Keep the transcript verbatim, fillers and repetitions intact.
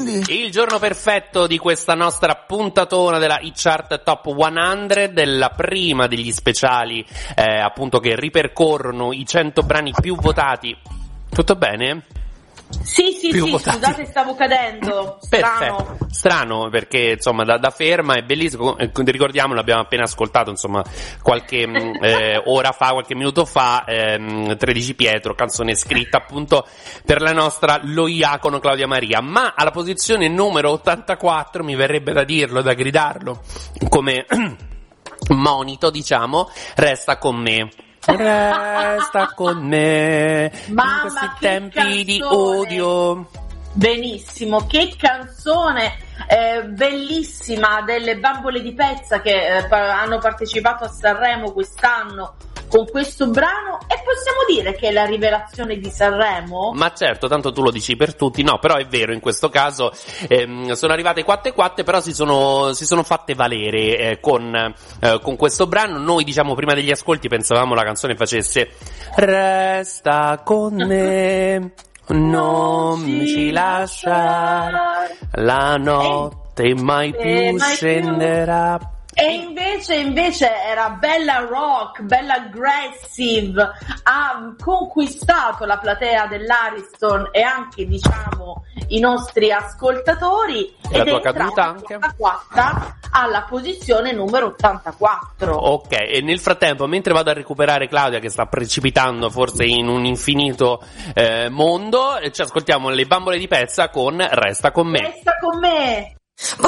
Billy. Il giorno perfetto di questa nostra puntatona della Hit Chart Top cento, della prima degli speciali eh, appunto che ripercorrono i cento brani più votati. Tutto bene? Sì, sì, Più sì, votati. Scusate, stavo cadendo. Strano. Perfetto, strano perché insomma da, da ferma è bellissimo, eh, ricordiamo, l'abbiamo appena ascoltato insomma qualche eh, ora fa, qualche minuto fa, ehm, tredici Pietro, canzone scritta appunto per la nostra loiacono Claudia Maria, ma alla posizione numero ottantaquattro, mi verrebbe da dirlo, da gridarlo come monito, diciamo, Resta con me. Resta con me Mamma, in questi che tempi canzone. di odio. Benissimo, che canzone eh, bellissima delle Bambole di Pezza che eh, pa- hanno partecipato a Sanremo quest'anno con questo brano, e possiamo dire che è la rivelazione di Sanremo? Ma certo, tanto tu lo dici per tutti, no, però è vero, in questo caso ehm, sono arrivate quattro e quattro, però si sono, si sono fatte valere eh, con, eh, con questo brano. Noi diciamo prima degli ascolti pensavamo la canzone facesse Resta con me, non ci lasciare, la notte mai più scenderà. E invece, invece era bella rock, bella aggressive, ha conquistato la platea dell'Ariston e anche, diciamo, i nostri ascoltatori. E la ed tua è caduta entrata anche? ottantaquattro alla posizione numero ottantaquattro. Ok, e nel frattempo, mentre vado a recuperare Claudia che sta precipitando forse in un infinito eh, mondo, ci ascoltiamo le Bambole di Pezza con Resta con me. Resta con me.